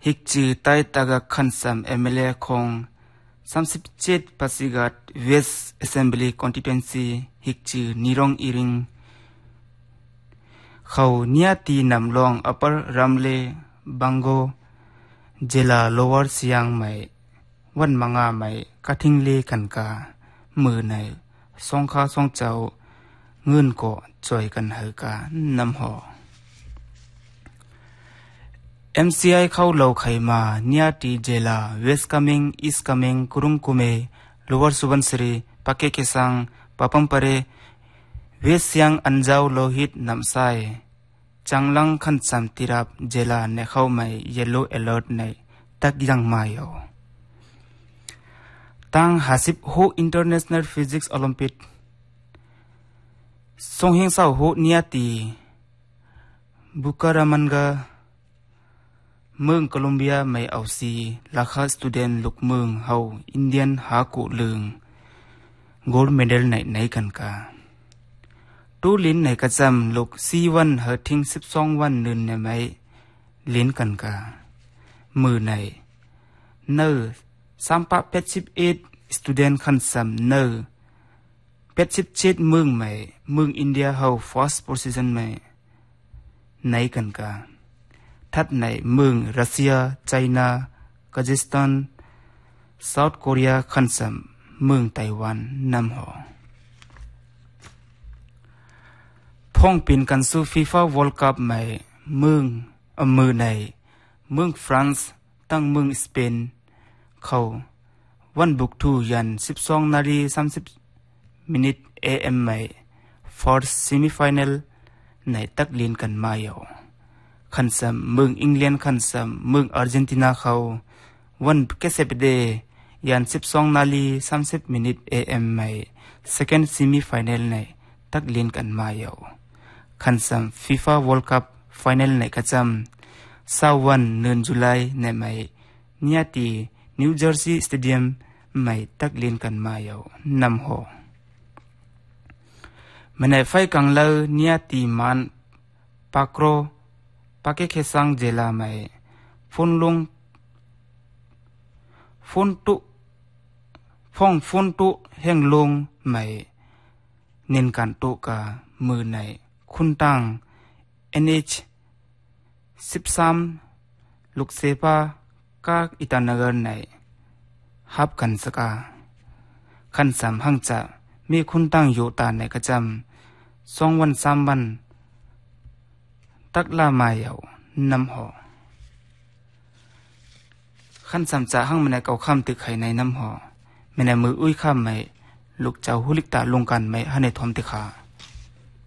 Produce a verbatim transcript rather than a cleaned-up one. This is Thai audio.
ฮิกจือไตตากะขันซัมเอเมเลคงสามสิบเจ็ดปัสิกัดเวสเอเซมบลีคอนติเทนซีฮิกจือนิรองอีริงเขาเนียตีนำลองอัปเปอร์รัมเลบังโกเจลาโลวอร์เซียงไม่วันมังอาไม่กะทิงเลกันกามือในสองข้าสองเจ้าเงินก็จ่อยกันเฮกานำหอ เอ็ม ซี ไอ เข้าเล่าไขมาเนียตีเจลาเวสคัมมิงอีสคัมมิงกรุงกุเมโลวอร์สุบันสรีปากเกเคสังปะปัมปะเรเวสยังอันเจ้าโลหิตนำไซจังลังขันซัมติรับเจลาในเข้าไม่เยลโลเอลอร์ในตักยังมาโยตั้งหาสิบหู International Physics Olympiad ทรงเฮงเศร้าหูเนียตีบุการามันกาเมืองโคลอมเบียไม่เอาซีราคาสตูเดนลูกเมืองเฮาอินเดียนหากุลึงโกลด์เมดัลในในกันกาตูลินในกระจำลูกซีวันเฮทิ้งสิบสองวันนึนในไม่ลินกันกามือในเนอสามปะเป็ดสิบเอ็ดสตูเดนขันซัมเนอเป็ดสิบเจ็ดเมืองไม่เมืองอินเดียเฮาฟอสโพซิชันไม่ในกันกาทัดในเมืองรัสเซียไชน่ากัซัคสถานเซาท์เกาหลีขันซัมเมืองไต้หวันนำหอพงปินกันสู่ฟีฟ่าวอลคัพไม่เมืองอเมริกาเมืองฝรั่งตั้งเมืองสเปนเขาวันบุกทูยันสิบสองนาฬิกาสามสิบมินิทเอเอ็มไม่ฟอร์ซิมิไฟแนลในตักลินกันมาโยขันซัมเมืองอังกฤษขันซัมเมืองอาร์เจนตินาเขาวันเกษตรเดยันสิบสองนาฬิกาสามสิบมินิทเอเอ็มไม่ second semi final ในตักลินกันมาโยขันซัมฟีฟ่า World Cup Final ในกระจำสาวันเดือนตุลาในไม่เนียตีนิวเจอร์ซีย์สเตเดียมไม่ตักลินกันมาโยนำหอมันในไฟกังเลเนียตีมันปากโรปากเกเคสังเจลาไม่ฟุนลงฟุนตุฟองฟุนตุแห่งลงไม่เน้นกันตุกามือในคุณตัง เอ็น เอช สิบสามลูกเซปากากอิตานากรในฮับกันสกาขันสามหังจะมีคุณตังโยตาในกระจำสองวันสามวันตักลามาเยานำหอขันสามจะหังมันในเก่าคำตึกไข่ในน้ำหอมันในมืออุ้ยข้ามไม่ลูกเจ้าหุลิกตาลงกันไม่ให้ในทอมติขา